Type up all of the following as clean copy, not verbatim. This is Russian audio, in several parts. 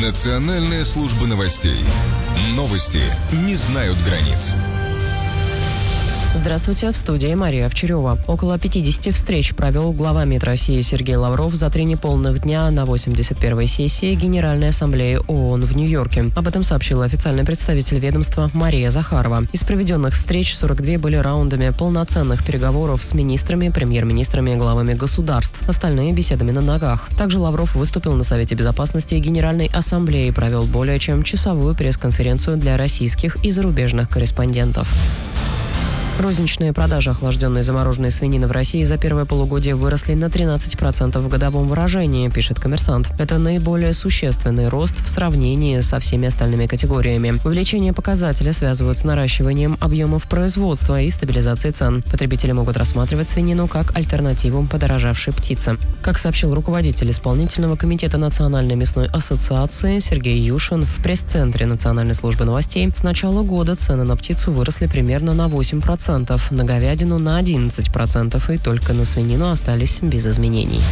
Национальная служба новостей. Новости не знают границ. Здравствуйте, в студии Мария Овчарева. Около 50 встреч провел глава МИД России Сергей Лавров за 3 неполных дня на 81-й сессии Генеральной Ассамблеи ООН в Нью-Йорке. Об этом сообщила официальный представитель ведомства Мария Захарова. Из проведенных встреч 42 были раундами полноценных переговоров с министрами, премьер-министрами и главами государств. Остальные беседами на ногах. Также Лавров выступил на Совете Безопасности Генеральной Ассамблеи и провел более чем часовую пресс-конференцию для российских и зарубежных корреспондентов. Розничные продажи охлажденной и замороженной свинины в России за первое полугодие выросли на 13% в годовом выражении, пишет «Коммерсант». Это наиболее существенный рост в сравнении со всеми остальными категориями. Увеличение показателя связывают с наращиванием объемов производства и стабилизацией цен. Потребители могут рассматривать свинину как альтернативу подорожавшей птице. Как сообщил руководитель исполнительного комитета Национальной мясной ассоциации Сергей Юшин в пресс-центре Национальной службы новостей, с начала года цены на птицу выросли примерно на 8%. На говядину на 11% и только на свинину остались без изменений.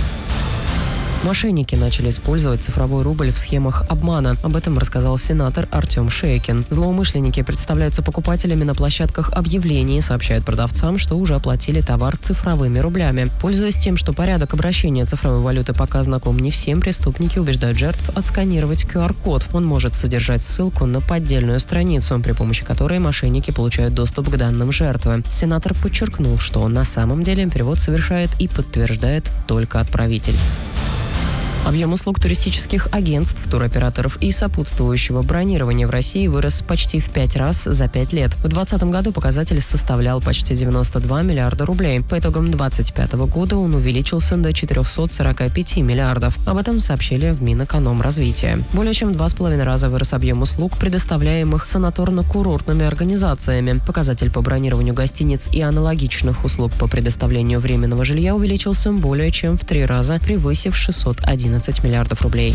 Мошенники начали использовать цифровой рубль в схемах обмана. Об этом рассказал сенатор Артем Шейкин. Злоумышленники представляются покупателями на площадках объявлений и сообщают продавцам, что уже оплатили товар цифровыми рублями. Пользуясь тем, что порядок обращения цифровой валюты пока знаком не всем, преступники убеждают жертв отсканировать QR-код. Он может содержать ссылку на поддельную страницу, при помощи которой мошенники получают доступ к данным жертвы. Сенатор подчеркнул, что на самом деле перевод совершает и подтверждает только отправитель. Объем услуг туристических агентств, туроператоров и сопутствующего бронирования в России вырос почти в 5 раз за 5 лет. В 2020 году показатель составлял почти 92 миллиарда рублей. По итогам 2025 года он увеличился до 445 миллиардов. Об этом сообщили в Минэкономразвития. Более чем в 2,5 раза вырос объем услуг, предоставляемых санаторно-курортными организациями. Показатель по бронированию гостиниц и аналогичных услуг по предоставлению временного жилья увеличился более чем в 3 раза, превысив 611 миллиардов рублей.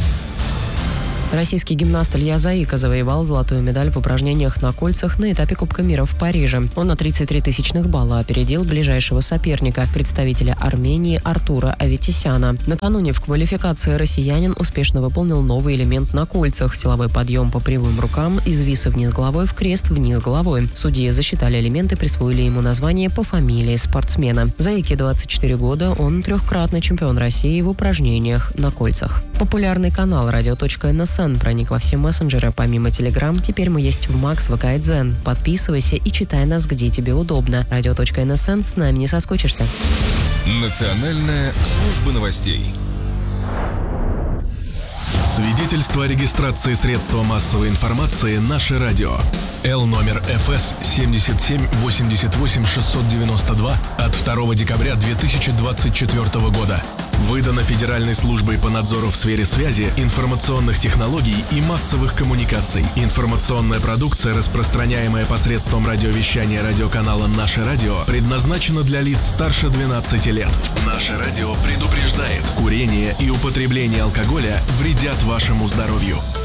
Российский гимнаст Илья Заика завоевал золотую медаль в упражнениях на кольцах на этапе Кубка мира в Париже. Он на 33 тысячных балла опередил ближайшего соперника, представителя Армении Артура Аветисяна. Накануне в квалификации россиянин успешно выполнил новый элемент на кольцах – силовой подъем по прямым рукам из виса вниз головой в крест вниз головой. Судьи засчитали элементы, присвоили ему название по фамилии спортсмена. Заике 24 года, он трехкратный чемпион России в упражнениях на кольцах. Популярный канал «Радио.НСН» проник во все мессенджеры. Помимо Telegram, теперь мы есть в Макс, ВК и Дзен. Подписывайся и читай нас, где тебе удобно. Радио.НСН, с нами не соскучишься. Национальная служба новостей. Свидетельство о регистрации средства массовой информации «Наше радио». Л номер ФС 77 88 692 от 2 декабря 2024 года. Выдано Федеральной службой по надзору в сфере связи, информационных технологий и массовых коммуникаций. Информационная продукция, распространяемая посредством радиовещания радиоканала «Наше радио», предназначена для лиц старше 12 лет. «Наше радио» предупреждает: курение и употребление алкоголя вредят вашему здоровью.